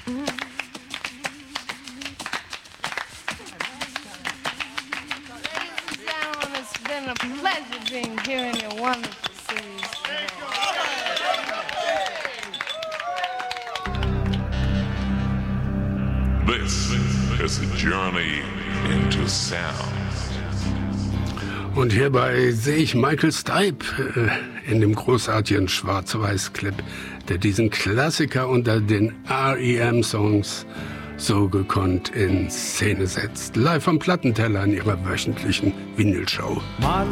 This is a journey into sound. Und hierbei sehe ich Michael Stipe in dem großartigen Schwarz-Weiß-Clip, der diesen Klassiker unter den R.E.M.-Songs so gekonnt in Szene setzt. Live am Plattenteller in ihrer wöchentlichen Vinylshow. My